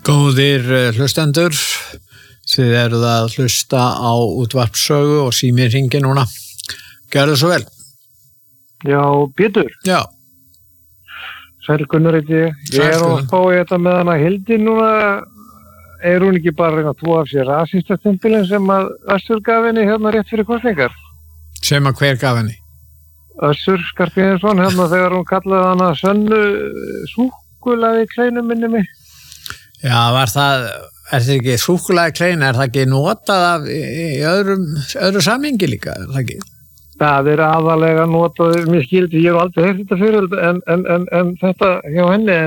Góðir hlustendur, þið eruð að hlusta á útvarpssögu og síminn hringir núna. Gjörðu svo vel. Já, Pétur. Já. Sæll Gunnar heiti ég. Ég er að fá þetta með hana Hildi núna. Er hún ekki bara að reyna að þvo af sér rasistastempilinn sem að Össur gaf henni hérna rétt fyrir kosningar? Sem að hver gaf henni? Össur Skarphéðinsson hérna þegar hún kallaði hana Sönnu súkkulaði kleinu minni mig. Já, er þetta ekki súkkulaði kleina, er það ekki notað af í öðru samhengi líka, er það ekki? Það er aðalega notað, mér skildi, ég hef aldrei heyrt þetta fyrir en þetta hjá henni,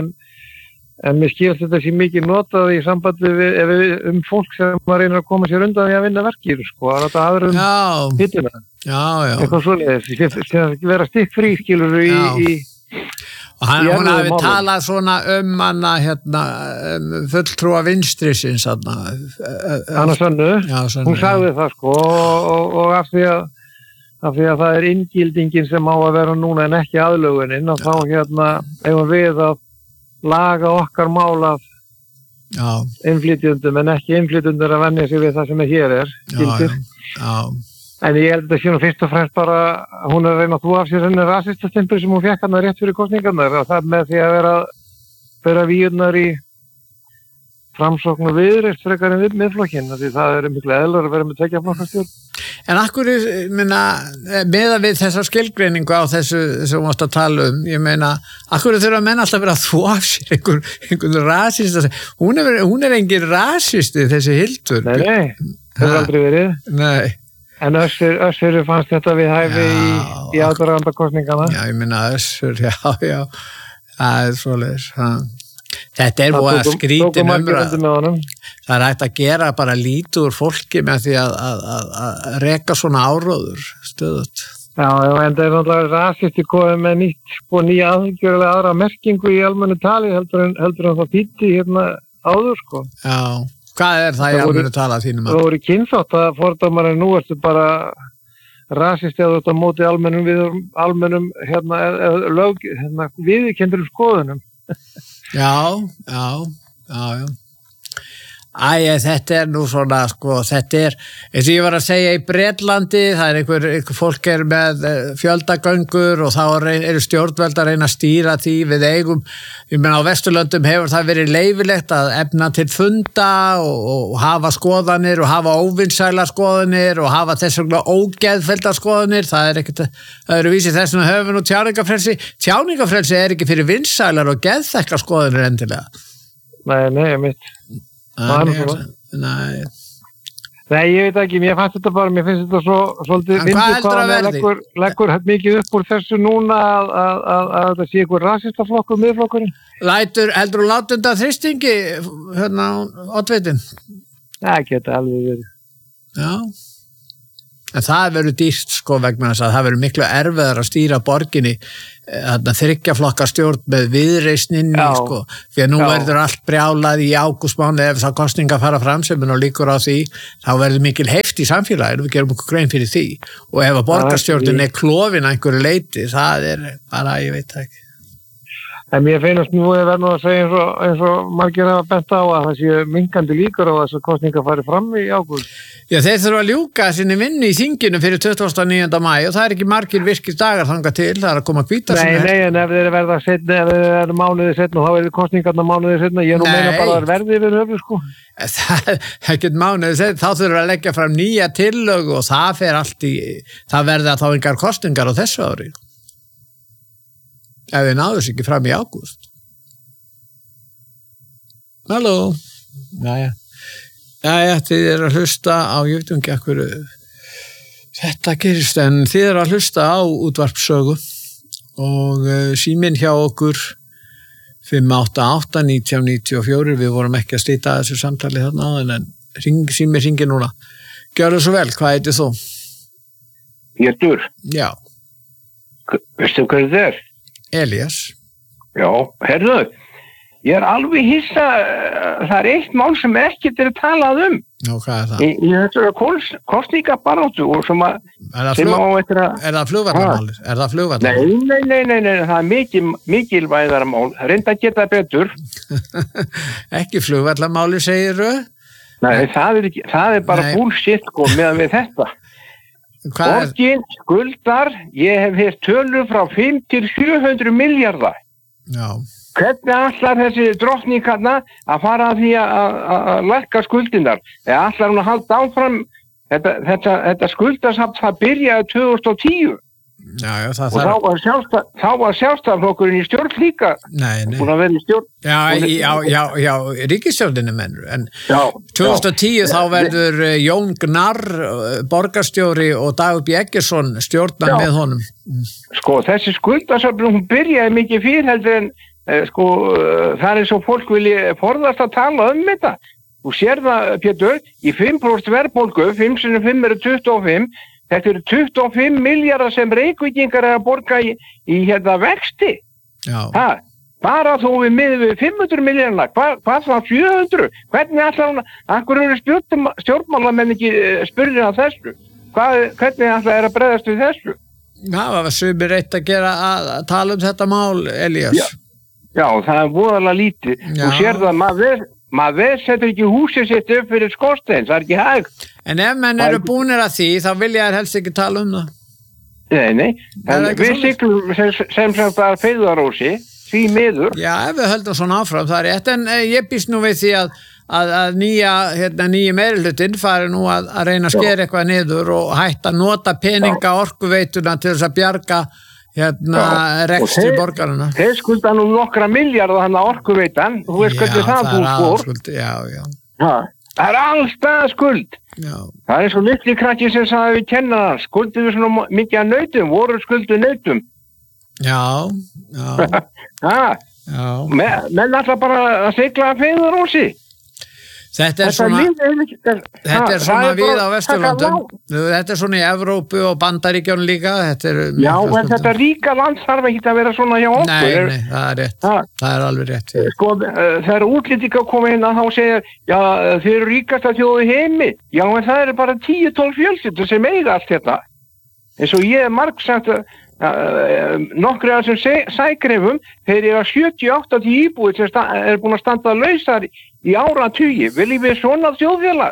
en mér skildi þetta sé mikið notað í sambandi við fólk sem reynir að koma sér undan því að vinna verkir, sko, að þetta aðrum hittuna. Já. Eitthvað svoleiðis, sem vera stikkfrí, skilur í Og hún hafi talað svona hana fulltrúa vinstrisins Anna Sönnu, Sönnu, hún sagði það sko og af því að það er inngildingin sem á að vera núna en ekki aðlögunin og þá eigum við að laga okkar mál af innflytjendum en ekki innflytjendur að venja sig við það sem hér er gildir. En ég held að það sé nú fyrst og fremst bara hún er að reyna að þvo af sér henni rasistastempil sem hún fékk hana rétt fyrir kosningarnar og það með því að vera víurnar í Framsókn og Viðreisn frekar en Miðflokkinn því það er miklu eðlar að vera með tveggja flokkastjórn. En akkur, meðan við þessa skilgreiningu á þessu sem við mást að tala ég meina, akkur þurfa menn alltaf vera að þvo af sér einhvern rasist hún er engin rasisti þessi Hildur. Nei, það er aldrei verið. Nei. En Össur fannst þetta við hæfi í aðdraganda kosningana. Já, ég meina Össur, já, það er svoleiðis. Þetta er búið að skrítin umræða. Það er hægt að gera bara lítið úr fólki með því að reka svona áróður stöðut. Já, en það er náttúrulega rasisti komið með nýja aðgjörlega aðra merkingu í almennu tali heldur en það þýddi hérna áður, sko. Já. Hvað er það í almennu tala þínum? Það voru kynþátt að fordómar en nú ertu bara rasisti að þetta móti almennum viðurkenndurum skoðunum. Já. Þetta er nú svona, sko, þetta er, eins og ég var að segja í Bretlandi, það er einhver fólk með fjöldagöngur og þá eru stjórnvöld að reyna að stýra því við eigum, ég meina á Vesturlöndum hefur það verið leyfilegt að efna til funda og hafa skoðanir og hafa óvinsælar skoðanir og hafa þess vegna ógeðfellda skoðanir, það er ekkert, það eru vísið þess að höfum nú tjáningafrelsi er ekki fyrir vinsælar og geðþekla skoðanir endilega. Nei, mitt. Nei, ég veit ekki, mér finnst þetta svo svolítið vindur hvað leggur mikið upp úr þessu núna að þetta sé einhver rasistaflokkur, miðflokkurinn. Heldur þú láta undan þrýstingi oddvitin? Það geta alveg verið. Já. En það verður dýrt sko vegna þess að það verður miklu erfiðar að stýra borginni þryggjaflokka stjórn með Viðreisninni sko, því að nú verður allt brjálað í ágústmánuði ef það kosninga fara fram sem er nú líkur á því, þá verður mikil heift í samfélaginu, við gerum okkur grein fyrir því og ef að borgarstjórnin er klofin að einhverju leiti, það er bara, ég veit ekki. En mér finnst nú að verða að segja eins og margir hafa bent á að það sé minkandi líkur á þess að kosninga fari fram í ágúst. Já, þeir þurfa að ljúka sinni vinnu í þinginu fyrir 29. maí og það er ekki margir virkir dagar þangað til, það er að koma hvítasunni. Nei, en ef þeir verða setna, ef þeir verða mánuði setna, þá verður kosningarna mánuði setna, ég nú meina bara að verði yfir höfu, sko. Það er ekkert mánuði setna, þá þurfa að leggja fram nýja tillögu og það fer allt það verða þá engar kosningar á þessu ári. Ef þið náðu sér ekki fram í ágúst. Halló. Jæja, þið eru að hlusta á, ég veit ekki akkur þetta gerist, en þið eru að hlusta á útvarpssögu og síminn hjá okkur 588-1994, við vorum ekki að slíta þessu samtali þarna áðan, en síminn hringir núna. Gjörðu svo vel, hvað heitir þú? Pétur. Já. Veistu hvað þetta er? Elías. Já, herðu, Ég alveg hissa, það eitt mál sem ekkert talað Nú, hvað það? Í þessari kosningabaráttu og sem að... Er það flugvallarmálið? Nei, það er mikilvægara mál. Reynda að geta betur. Ekki flugvallarmálið, segirðu? Nei, það er bara bullshit meðan við þetta. Borgin skuldar, ég hef heyrt tölur frá 5 til 700 milljarða. Já. Hvernig ætlar þessi drottning hérna að fara að því að lækka skuldinar? Ætlar hún að halda áfram þetta skuldasafn það byrjaði 2010? Já, þá var sjálfstæðisflokkurinn í stjórn líka. Nei. Hún að vera í stjórn. Já, ríkisstjórninni mennur. En 2010 þá verður Jón Gnarr borgarstjóri og Dagur B. Eggertsson stjórnar með honum. Sko, þessi skuldasafn hún byrjaði mikið fyrr heldur en það er eins og fólk vilji forðast að tala þetta. Þú sér það, Pétur, í 5% verðbólgu, 5 x 5 eru 25, þetta eru 25 milljarðar sem Reykvíkingar að borga í vexti. Já. Bara þó við miðum við 500 milljarðarna, hvað þá 700? Hvernig ætlar hún, akkur eru stjórnmálamenn ekki spurðir af þessu? Hvernig ætlar að bregðast við þessu? Það var sumir reitt að gera að tala þetta mál, Elías. Já, það er voðalega lítið. Þú sér það, maður setur ekki húsið sitt upp fyrir skorstein, það er ekki hægt. En ef menn eru búnir að því, þá vilja þær helst ekki tala það. Nei. Við siglum sem það er feigðarósi, því miður. Já, ef við höldum svona áfram, það er rétt. En ég býst nú við því að nýji meirihlutinn fari nú að reyna að skera eitthvað niður og hætta að nota peninga orkuveituna til þess að bjarga rekstri borgarana. Þeir skulda nú nokkra milljarða hann að orkuveitan, þú veist hvernig það fór. Já. Það er allstað skuld. Já. Það er svo litli krakki sem sagði við kennarar, skuldum við svona mikið að nautum, voru skuldu nautum. Já. Menn alltaf bara að sigla að feigðarósi. Þetta er svona við á Vesturlöndum. Þetta er svona í Evrópu og Bandaríkjunum líka. Já, en þetta ríka land þarf ekki að vera svona hjá okkur. Nei, það er rétt. Það er alveg rétt. Sko, þegar útlendingar koma inn að þá segja, já, þið eru ríkasta þjóð í heimi. Já, en það eru bara 10-12 fjölskyldur sem eiga allt þetta. Eins og ég margsagt nokkri af þessum sækrefum, þeir eru að 70-80 íbúið sem er búin að standa lausar í áratugi. Viljum við svona þjóðfélag?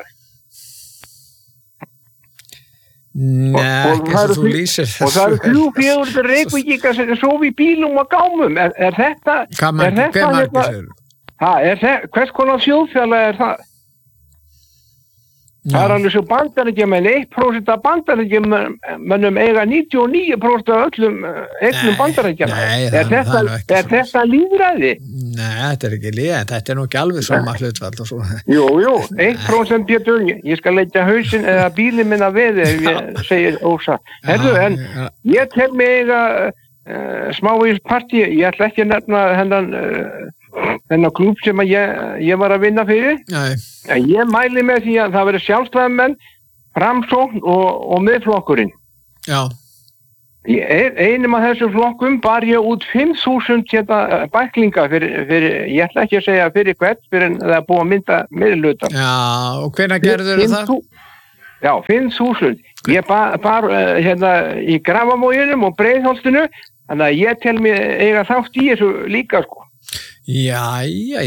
Nei, ekki sem þú lýsir. Og það eru 300-400 Reykvíkingar sem sofa í bílum og gámum. Er þetta... Hver margir sér? Hvers konar þjóðfélag er það? Það er alveg svo bandaríkjamenn, 1% af bandaríkjamennum eiga 99% af öllum eignum bandaríkjana. Er þetta lýðræði? Nei, þetta er ekki lýðræði, þetta er nú ekki alveg svona hlutfall og svona. Jú, 1% Pétur, ég skal leggja hausinn eða bílinn minna við ef ég segir ósatt. Herðu, en ég tel mig eiga smávís partí, ég ætla ekki að nefna þennan klúb sem ég var að vinna fyrir. Nei. Ég mæli með því að það verður sjálfstæðismenn, Framsókn og Miðflokkurinn. Já. Í einum af þessum flokkum bar ég út 5.000 bæklinga fyrir, ég ætla ekki að segja fyrir hvert, fyrir en það er búið að mynda miðlutar. Já, og hvenær gerður það? Já, 5.000. Ég bar í Grafavoginum og Breiðholtinu, þannig að ég tel mig eiga þátt í þessu líka, sko. Já.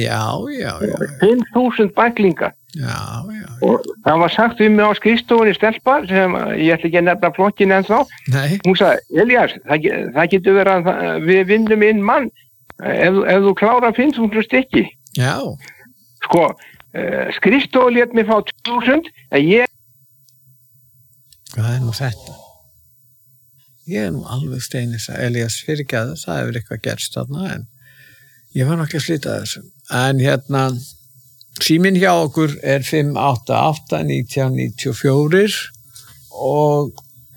5.000 bæklinga. Já. Og það var sagt mig á skrifstofunni stelpa sem ég ætla ekki að nefna flokkin en þá. Nei. Hún sagði, Elías, það getur verið að við vinnum inn mann ef þú klárar 5.000 stykki. Já. Sko, skrifstofu lét mig fá 2.000 en ég... Hvað er nú þetta? Ég er nú alveg steinis að Elías fyrirgæðu, það hefur eitthvað gerst þarna en ég var nokkið að slíta þessu. En síminn hjá okkur er 588-1994 og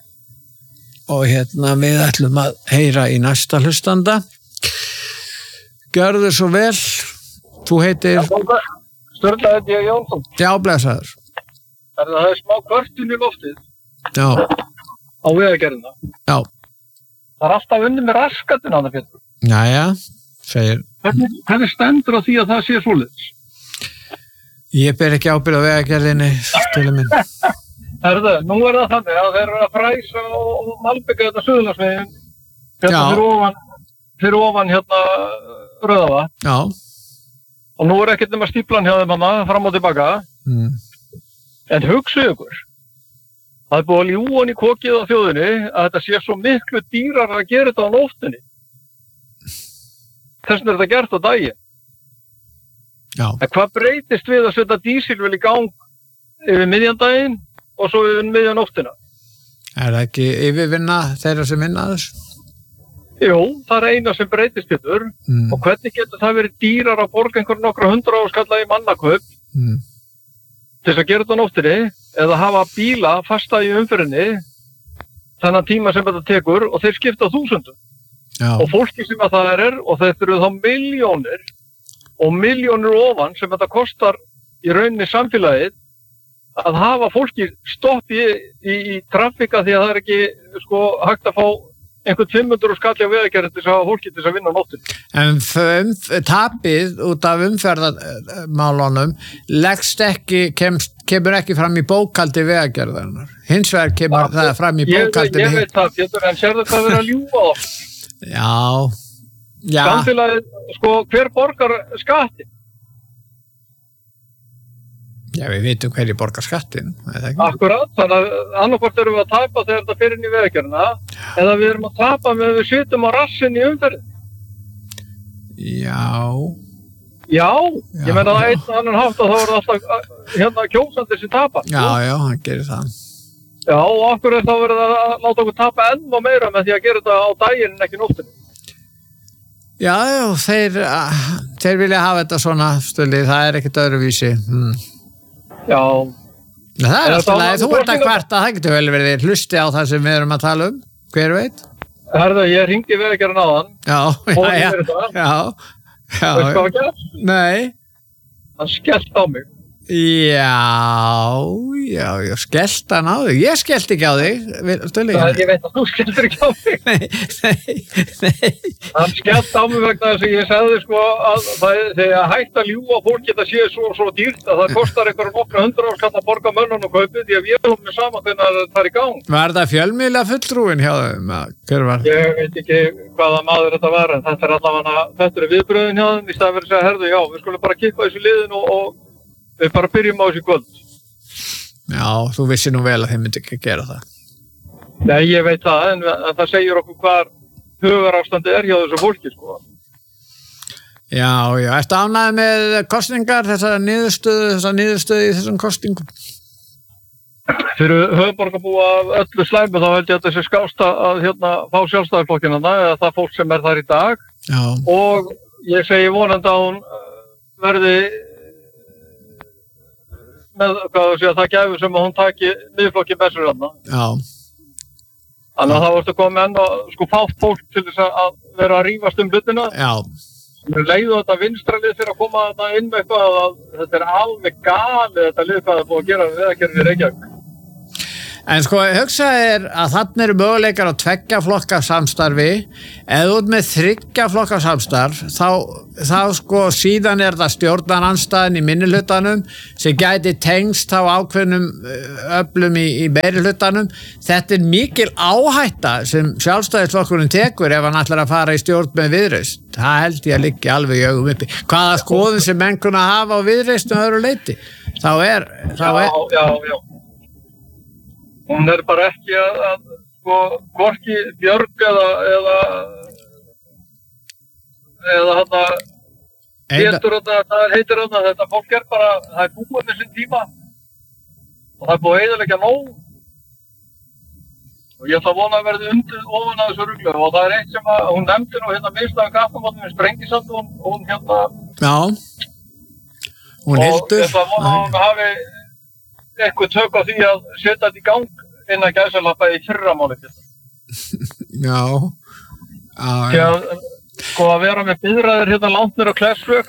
við ætlum að heyra í næsta hlustanda. Gjörðu svo vel. Þú heitir... Sturla heiti ég Jónsson. Já, blessaður. Það er smá kvörtun í loftið. Já. Á vegagerðina. Já. Það er alltaf unni með raskatinn á það, Pétur. Jæja. Hvernig stendur á því að það sé svoleiðis? Ég ber ekki ábyrgð á vegagerðinni, Stulli minn. Herðu, nú það þannig að þeir eru að fræsa og malbygga þetta Suðurlandsveginn fyrir ofan hérna Rauðavatn. Já. Og nú ekkert nema stíplan hjá þeim fram og tilbaka. En hugsaðu ykkur, það búið að ljúga í kokið á þjóðinni að þetta sé svo miklu dýrar að gera þetta á nóttinni. Þess vegna þetta gert á daginn. Já. En hvað breytist við að setja dísilvél í gang yfir miðjandaginn og svo yfir miðjanóttina? Það ekki yfirvinna þeirra sem vinna þessu? Jú, það eina sem breytist getur. Og hvernig getur það verið dýrar að borga einhver nokkra 100 áskalla í mannakaup til þess að gera þetta á nóttinni eða hafa bíla fasta í umferðinni þennan tíma sem þetta tekur og þeir skipta 1000. Já. Og fólki sem að það og þetta eru þá milljónir og milljónir ofan sem þetta kostar í rauninni samfélagið að hafa fólki stopp í trafíka því að það ekki hægt að fá einhvern 500 skalli á vegagerð til að hafa fólki til að vinna á nóttinni. En tapið út af umferðarmálunum kemur ekki fram í bókhaldi vegagerðarinnar. Hins vegar kemur það fram í bókhaldi. Ég veit það, Pétur, en sér þetta að vera að ljúga á. Já. Samfélagið, hver borgar skattin? Já, við vitum hverju borgar skattin. Akkurat, þannig að annarkvort erum við að tapa þegar þetta fyrir inn í vegagerðina eða við erum að tapa með við sitjum á rassinn í umferðin. Já, ég meina það einn annan hátt að það voru alltaf kjósandi sem tapa. Já, hann gerir það. Já, og okkur þá verið að láta okkur tapa enn og meira með því að gera þetta á daginn en ekki nóttinni. Já, þeir vilja hafa þetta svona, Stulli, það ekkert öðruvísi. Já. Það alltaf leið, þú ert að kvarta, það getur vel verið hlusti á það sem við erum að tala hver veit? Herðu, ég hringdi vegagerðina á hann. Já. Veistu hvað var gert? Nei. Hann skellt á mig. Já, skellt hann á þig. Ég skellt ekki á þig, Stulli. Ég veit að þú skelltir ekki á mig. Nei. Hann skellt á mig vegna þess að ég sagði að þegar hægt að ljúga fólk geta séð svo dýrt að það kostar einhverjum nokkra 100 áskall að borga mönnum og kaupið því að við erum með saman þegar það í gang. Var þetta fjölmiðla fulltrúin hjá þeim? Hver var? Ég veit ekki hvaða maður þetta var en þetta viðbröðin hjá þeim í stað fyrir að segja herðu, já, við skulum bara kippa þessu liðin og við bara byrjum á þessu kvöld. Já, þú vissi nú vel að þeim myndi ekki að gera það. Nei, ég veit það, en það segir okkur hvað hugarástandi hjá þessu fólki, Já, ertu ánægður með kosningar, þessa niðurstöðu í þessum kosningum? Fyrir höfuðborgarbúa af öllu slæmu þá held ég að þessi skásta að fá sjálfstæðisflokkina eða það fólk sem þar í dag. Já. Og ég segi vonandi að hún verði með það gæfi sem að hún taki miðflokki Bessur þarna. Já. Þannig að það vorstu komið enn og fátt fólk til þess að vera að rífast hlutina. Já. Mér leiðu þetta vinstralið fyrir að koma þetta inn með eitthvað að þetta alveg galið þetta lið hvað það búið að gera við vegagerðinni í Reykjavík. En hugsaðu að þarna eru möguleikar á 2 flokka samstarfi eða út með 3 flokka samstarf þá síðan það stjórnarandstaðan í minnihlutanum sem gæti tengst á ákveðnum öflum í meirihlutanum. Þetta mikil áhætta sem sjálfstæðisflokkurinn tekur ef hann ætlar að fara í stjórn með Viðreisn. Það held ég að liggja alveg í augum uppi. Hvaða skoðun sem menn kunna hafa á Viðreisn og öðru leyti. Já. Hún bara ekki að hvorki Björg eða Pétur það heitir þetta fólk bara, það búið með sinn tíma og það búið eyðileggja nóg og ég ætla að vona að verði undir ofan að þessu ruglu og það eitt sem að hún nefndi nú minnstaði kaffamotnum í Sprengisand og hún Já, hún Hildur og ég ætla að vona að hún hafi eitthvað tök á því að setja þetta í gang innan gæsalappa í fyrramáli. Já. Að vera með biðræðir langt niður á Klessveg.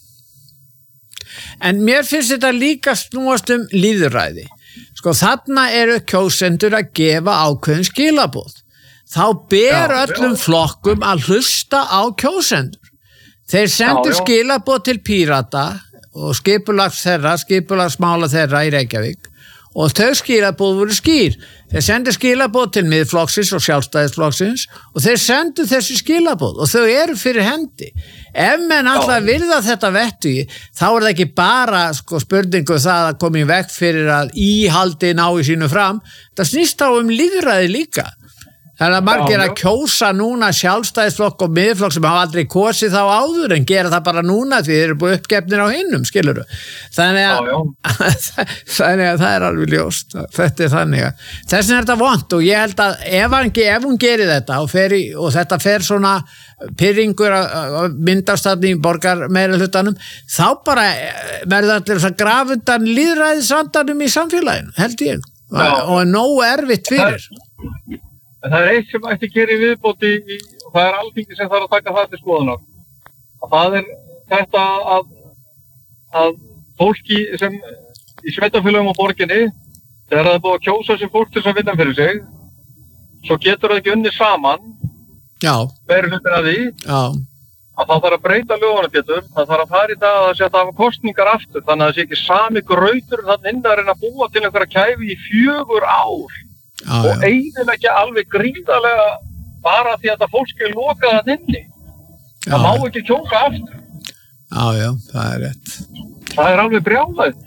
En mér finnst þetta líka snúast lýðræði. Þarna eru kjósendur að gefa ákveðin skilaboð. Þá ber öllum flokkum að hlusta á kjósendur. Þeir sendu skilaboð til Pírata og skipulagsmála þeirra í Reykjavík og þau skilaboð voru skýr. Þeir sendu skilaboð til Miðflokksins og Sjálfstæðisflokksins og þeir sendu þessi skilaboð og þau eru fyrir hendi. Ef menn alltaf virða þetta vettugi, þá það ekki bara spurningu það að koma í veg fyrir að íhaldi ná í sínu fram. Það snýst þá lýðræði líka. Þannig að margir að kjósa núna Sjálfstæðisflokk og Miðflokk sem hafa aldrei kosið þá áður en gera það bara núna því þeir eru búið uppgefnir á hinnum, skilurðu. Þannig að það er alveg ljóst. Þetta er þannig að þess vegna er þetta vont og ég held að ef hún gerir þetta og þetta fer svona pirringur að myndast þarna í borgarmeirihlutanum, þá bara verður allir þess að grafa undan lýðræðisvandanum í samfélaginu, held ég. Og er nógu erfitt fyrir. En það er eitt sem ætti að gera í viðbóti og það er Alþingi sem þarf að taka það til skoðunar. Það er þetta að fólki sem í sveitarfélögum á borginni, þegar það er búið að kjósa sem fólk til að vinna fyrir sig, svo getur það ekki unnið saman, meirihlutin að því, að það þarf að breyta lögunum getur, það þarf að fara í það að setja af kosningar aftur, þannig að það sé ekki sami grautur þannig innar en að búa til einhverja kæfi í 4 ár. Og eiginlega alveg gríðarlega bara því að það fólk er lokað að inni. Það má ekki kjósa aftur. Já, það er rétt. Það er alveg brjálægt.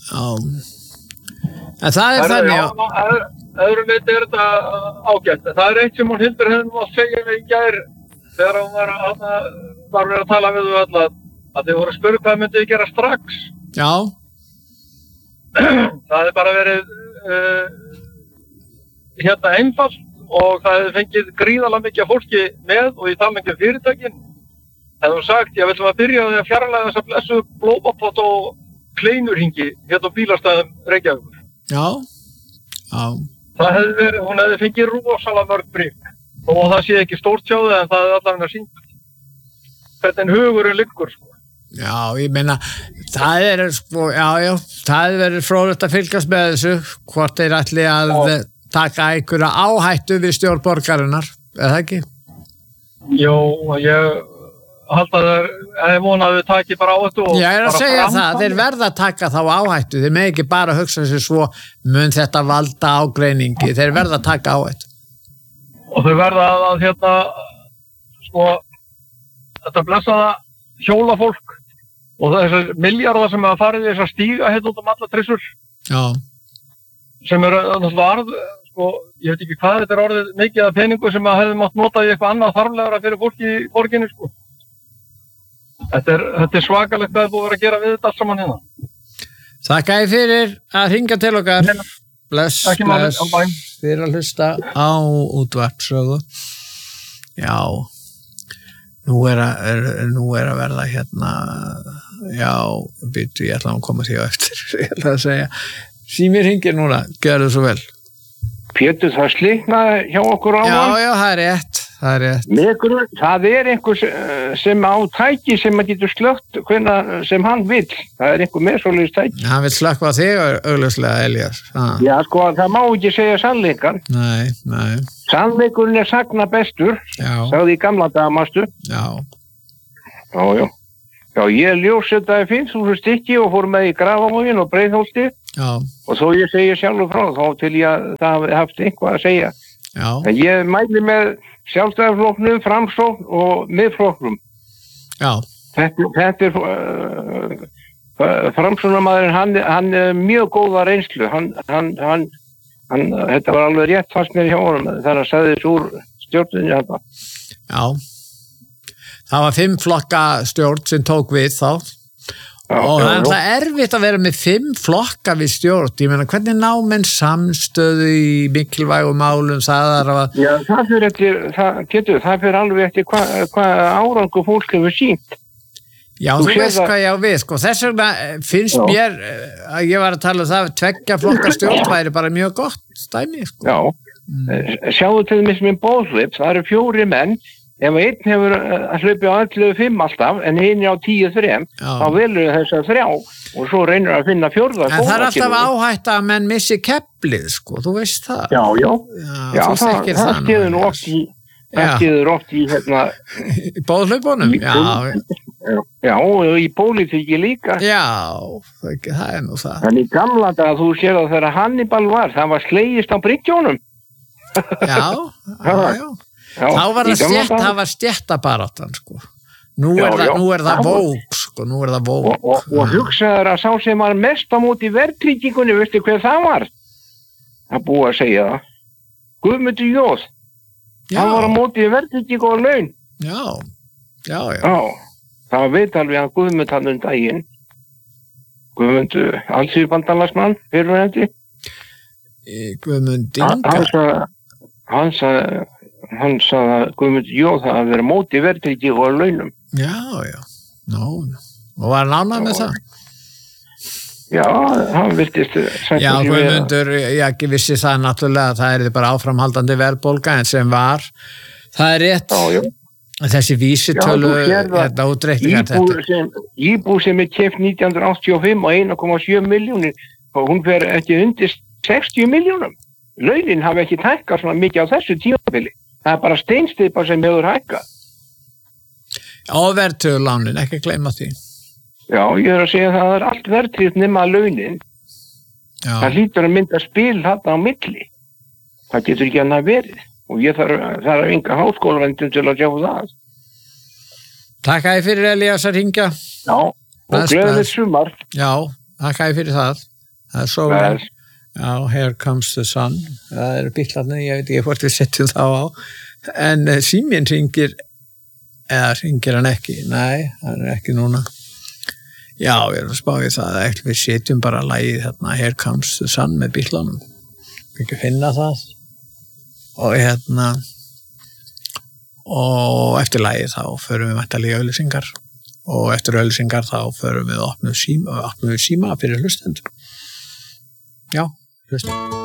En það er þannig öðrum leyti er þetta ágætt. Það er eitt sem hún Hildur hefði að segja í gær þegar hún var að tala við þau alla að þau voru að spyrja hvað myndi þið gera strax. Já. Það hefði bara verið einfalt og það hefði fengið gríðarlega mikið af fólki með og ég tala ekki um fyrirtækin. Það hefði sagt, ég ætlum að byrja að fjarlæga þessa blessu blómapott og kleinurhingi á bílastæðum Reykjavíkur. Já. Það hefði verið, hún hefði fengið rosalega mörg brík og það sé ekki stórt sjáðu en það hefði allavega sýnt hvernig hugurinn liggur. Já, ég meina, það er það hefði verið fróðlegt að fylgjast með þessu, hvort þeir ætli að taka einhverja áhættu við stjórn borgarinnar, er það ekki? Jó, ég held að það er vonað að við taki bara áhættu og ég er að segja það, þeir verða að taka þá áhættu, þeir með ekki bara hugsa sér svo mun þetta valda ágreiningi, þeir verða að taka áhættu. Og þau verða að þetta blessaða hjólafólk og þessar milljarðar sem hafa farið í þessar stíga út alla trissur. Já. Sem náttúrulega ég veit ekki hvað þetta er orðið mikið af peningu sem að hefði mátt nota í eitthvað annað þarflegra fyrir fólki í borginni. Þetta er svakalegt að það er búið að vera að gera við þetta allt saman hérna. Þakka ég fyrir að hringja til okkar. Bless. Fyrir að hlusta á útvarpssögu. Já. Nú er að verða hérna, ég ætla að koma því á eftir, ég ætla að segja. Símir hringir núna, gjörðu svo vel. Pétur, það slitnaði hjá okkur á hann. Já, það er rétt. Það er einhver sem á tæki sem að getur slökkt sem hann vill. Það er einhver með svoleiðis tæki. Hann vill slökkva þig augljóslega, Elías. Já, það má ekki segja sannleikan. Nei. Sannleikurinn er sagna bestur, sagði í gamla damastu. Já. Já, ég ljósetaði 5.000 stykki og fór með í Grafavoginn og Breiðholti. Já. Og þó ég segi sjálfur frá þá til ég að það hafi haft eitthvað að segja. Já. En ég mæli með Sjálfstæðisflokknum, Framsókn og Miðflokknum. Já. Þetta er Framsóknarmaðurinn, hann er mjög góða reynslu. Þetta var alveg rétt fast mér hjá honum þegar hann sagði þessu úr stjórninni þetta. Já. Það var 5 flokka stjórn sem tók við þá. Og það er alltaf erfitt að vera með 5 flokka við stjórn. Ég meina, hvernig ná menn samstöðu í mikilvægum málum Já, það fyrir alveg eftir hvað árangur fólk hefur sýnt. Já, þú veist hvað ég á við, Þess vegna finnst mér að ég var að tala um það 2 flokka stjórn væri bara mjög gott stæmi, Já, sjáðu til dæmis með boðhlaup, það eru 4 menn. Ef einn hefur hlaupið á 11.5 alltaf, en hinn á 10.3, þá velur þess að 3 og svo reynir að finna 4. En það er alltaf áhætt að menn missi keflið, þú veist það. Já, það skeður nú oft í Það séður oft í í bóðhlaupunum, já, og í pólitíki líka. Já, það nú það. En í gamla dag, þú sér að þegar Hannibal var, það var slegist á bryggjónum. Já. Þá var það var stéttabaráttan, sko. Nú er það vók, sko, nú er það vók. Og hugsaður að sá sem var mest á móti verðtryggingunni, veistu hver það var? Það búið að segja það. Guðmundur Jóð. Hann var á móti verðtryggingu og laun. Já. Það var viðtal við hann Guðmund hann daginn. Guðmund, Alþýðubandalagsmann, fyrrverandi. Guðmund Inga. Hann sagði að Guðmund Jóð það að vera móti verðtryggingu og launum. Já. Og var hann ánægður með það? Já, hann virtist Já, Guðmundur, ég vissi það náttúrulega að það bara áframhaldandi verðbólga en sem var, það rétt þessi vísitölu útreikningar Íbúð sem keypt 1985 og 1,7 milljónir og hún fer ekki undir 60 milljónum launin hafi ekki hækkað svona mikið á þessu tímabili það bara steinsteypa sem hefur hækkað og verðtölulánin, ekki gleyma því Já, ég að segja að það allt verðtryggt nema launin. Það hlýtur að mynda spil þarna á milli. Það getur ekki annað verið. Og ég þarf enga háskólavendum til að sjá það. Takk að ég fyrir Elías að ringja. Já, og gleðilegt sumar. Já, takk að ég fyrir það. Það er sólin. Já, here comes the sun. Það eru bílarnir, ég veit ekki hvort við setjum þá á. En síminn ringir, eða ringir hann ekki? Nei, hann ekki núna. Já, ég að spá í það að við setjum bara lagið hérna Here Comes the Sun með bílunum ekki finna það og eftir lagið þá förum við mættalega auðlýsingar og eftir auðlýsingar þá förum við opnum síma fyrir hlustendur Já, hlustendur